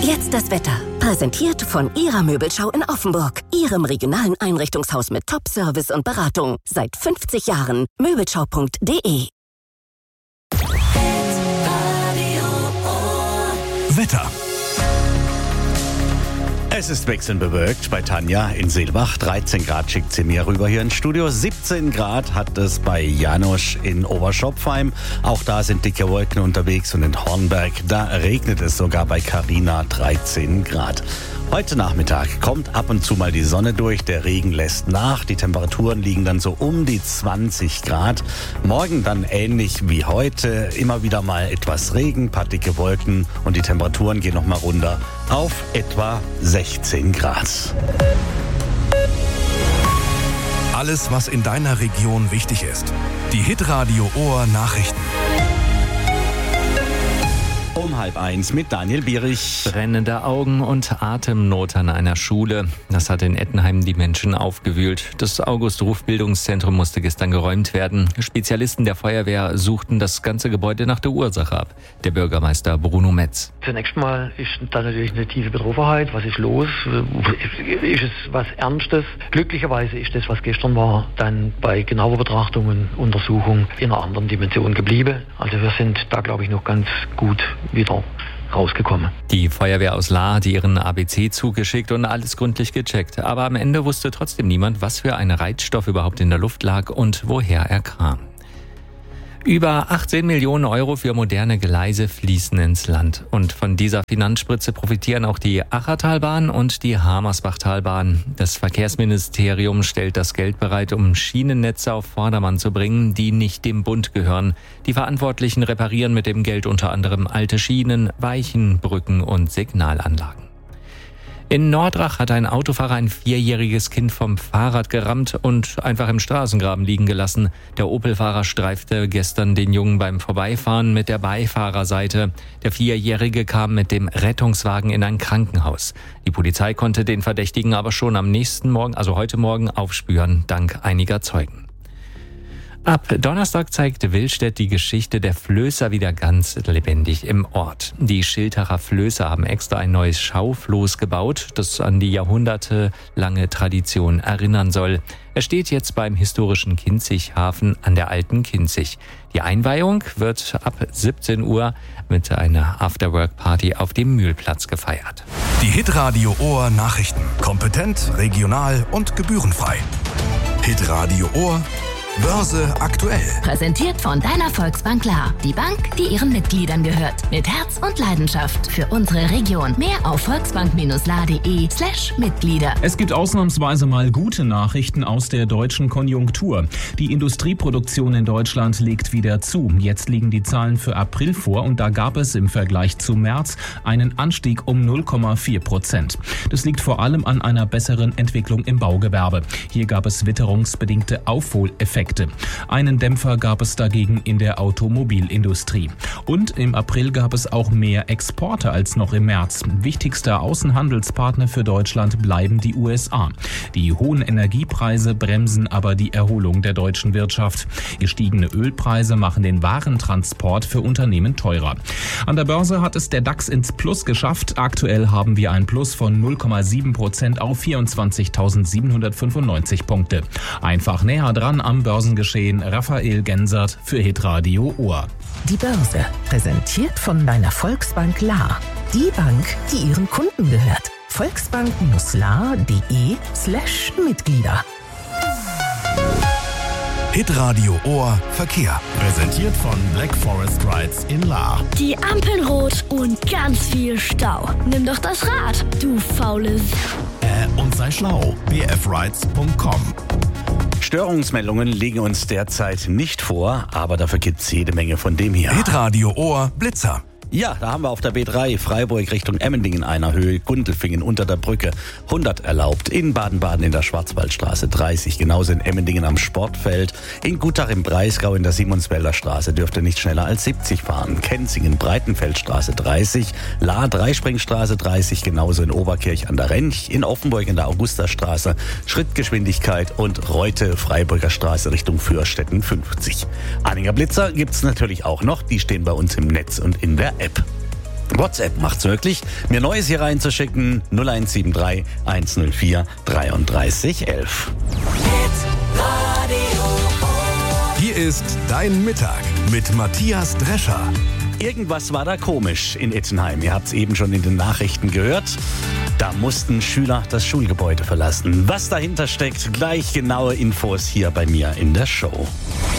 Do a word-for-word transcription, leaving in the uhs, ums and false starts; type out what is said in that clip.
Jetzt das Wetter. Präsentiert von Ihrer Möbelschau in Offenburg. Ihrem regionalen Einrichtungshaus mit Top-Service und Beratung. Seit fünfzig Jahren. Möbelschau punkt de. Wetter. Es ist wechselnd bewölkt bei Tanja in Seelbach. dreizehn Grad schickt sie mir rüber hier ins Studio. siebzehn Grad hat es bei Janosch in Oberschopfheim. Auch da sind dicke Wolken unterwegs und in Hornberg, da regnet es sogar bei Carina dreizehn Grad. Heute Nachmittag kommt ab und zu mal die Sonne durch, der Regen lässt nach, die Temperaturen liegen dann so um die zwanzig Grad. Morgen dann ähnlich wie heute, immer wieder mal etwas Regen, paar dicke Wolken und die Temperaturen gehen nochmal runter auf etwa sechzehn Grad. Alles, was in deiner Region wichtig ist. Die Hitradio Ohr Nachrichten. Um halb eins mit Daniel Bierich. Brennende Augen und Atemnot an einer Schule. Das hat in Ettenheim die Menschen aufgewühlt. Das August-Ruf-Bildungszentrum musste gestern geräumt werden. Spezialisten der Feuerwehr suchten das ganze Gebäude nach der Ursache ab. Der Bürgermeister Bruno Metz. Zunächst mal ist da natürlich eine tiefe Betroffenheit. Was ist los? Ist es was Ernstes? Glücklicherweise ist das, was gestern war, dann bei genauer Betrachtung und Untersuchung in einer anderen Dimension geblieben. Also wir sind da, glaube ich, noch ganz gut wieder rausgekommen. Die Feuerwehr aus Lahr hat ihren A B C zugeschickt und alles gründlich gecheckt. Aber am Ende wusste trotzdem niemand, was für ein Reizstoff überhaupt in der Luft lag und woher er kam. Über achtzehn Millionen Euro für moderne Gleise fließen ins Land. Und von dieser Finanzspritze profitieren auch die Achertalbahn und die Hamersbachtalbahn. Das Verkehrsministerium stellt das Geld bereit, um Schienennetze auf Vordermann zu bringen, die nicht dem Bund gehören. Die Verantwortlichen reparieren mit dem Geld unter anderem alte Schienen, Weichen, Brücken und Signalanlagen. In Nordrach hat ein Autofahrer ein vierjähriges Kind vom Fahrrad gerammt und einfach im Straßengraben liegen gelassen. Der Opel-Fahrer streifte gestern den Jungen beim Vorbeifahren mit der Beifahrerseite. Der Vierjährige kam mit dem Rettungswagen in ein Krankenhaus. Die Polizei konnte den Verdächtigen aber schon am nächsten Morgen, also heute Morgen, aufspüren, dank einiger Zeugen. Ab Donnerstag zeigte Willstedt die Geschichte der Flößer wieder ganz lebendig im Ort. Die Schiltacher Flößer haben extra ein neues Schaufloß gebaut, das an die jahrhundertelange Tradition erinnern soll. Er steht jetzt beim historischen Kinzighafen an der alten Kinzig. Die Einweihung wird ab siebzehn Uhr mit einer Afterwork-Party auf dem Mühlplatz gefeiert. Die Hitradio Ohr Nachrichten. Kompetent, regional und gebührenfrei. Hitradio Ohr Börse aktuell. Präsentiert von deiner Volksbank Lahr. Die Bank, die ihren Mitgliedern gehört. Mit Herz und Leidenschaft für unsere Region. Mehr auf volksbank-lahr.de slash Mitglieder. Es gibt ausnahmsweise mal gute Nachrichten aus der deutschen Konjunktur. Die Industrieproduktion in Deutschland legt wieder zu. Jetzt liegen die Zahlen für April vor und da gab es im Vergleich zu März einen Anstieg um null Komma vier Prozent. Das liegt vor allem an einer besseren Entwicklung im Baugewerbe. Hier gab es witterungsbedingte Aufholeffekte. Einen Dämpfer gab es dagegen in der Automobilindustrie. Und im April gab es auch mehr Exporte als noch im März. Wichtigster Außenhandelspartner für Deutschland bleiben die U S A. Die hohen Energiepreise bremsen aber die Erholung der deutschen Wirtschaft. Gestiegene Ölpreise machen den Warentransport für Unternehmen teurer. An der Börse hat es der DAX ins Plus geschafft. Aktuell haben wir ein Plus von null Komma sieben Prozent auf vierundzwanzigtausendsiebenhundertfünfundneunzig Punkte. Einfach näher dran am Börsengeschehen. Raphael Gensert für Hitradio Ohr. Die Börse, präsentiert von deiner Volksbank Lahr. Die Bank, die ihren Kunden gehört. volksbank-lahr.de slash Mitglieder. Hitradio Ohr Verkehr. Präsentiert von Black Forest Rides in Lahr. Die Ampeln rot und ganz viel Stau. Nimm doch das Rad, du faules. Äh, und sei schlau. b f rides punkt com. Störungsmeldungen liegen uns derzeit nicht vor, aber dafür gibt's jede Menge von dem hier. Hitradio Ohr Blitzer. Ja, da haben wir auf der B drei Freiburg Richtung Emmendingen einer Höhe, Gundelfingen unter der Brücke hundert erlaubt, in Baden-Baden in der Schwarzwaldstraße dreißig, genauso in Emmendingen am Sportfeld, in Gutach im Breisgau in der Simonswälder Straße dürfte nicht schneller als siebzig fahren, Kenzingen Breitenfeldstraße dreißig, Lahr Dreispringstraße dreißig, genauso in Oberkirch an der Rench, in Offenburg in der Augustastraße Schrittgeschwindigkeit und Reute Freiburger Straße Richtung Fürstetten fünfzig. Anhänger Blitzer gibt's natürlich auch noch, die stehen bei uns im Netz und in der App. WhatsApp macht's möglich, mir Neues hier reinzuschicken. null eins sieben drei eins null vier dreiunddreißig elf. Hier ist dein Mittag mit Matthias Drescher. Irgendwas war da komisch in Ettenheim. Ihr habt es eben schon in den Nachrichten gehört. Da mussten Schüler das Schulgebäude verlassen. Was dahinter steckt, gleich genaue Infos hier bei mir in der Show.